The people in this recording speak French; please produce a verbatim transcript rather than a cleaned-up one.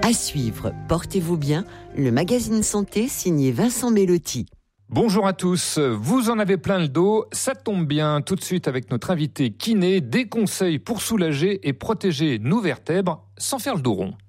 À suivre, portez-vous bien, le magazine santé signé Vincent Mellotti. Bonjour à tous, vous en avez plein le dos, ça tombe bien, tout de suite avec notre invité kiné, des conseils pour soulager et protéger nos vertèbres sans faire le dos rond.